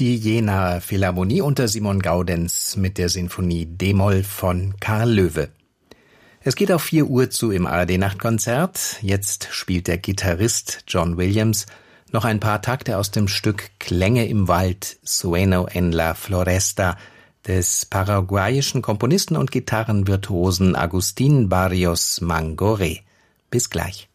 die Jenaer Philharmonie unter Simon Gaudenz mit der Sinfonie d-Moll von Karl Löwe. Es geht auf 4 Uhr zu im ARD-Nachtkonzert. Jetzt spielt der Gitarrist John Williams noch ein paar Takte aus dem Stück Klänge im Wald, Sueno en la Floresta, des paraguayischen Komponisten und Gitarrenvirtuosen Agustín Barrios Mangoré. Bis gleich.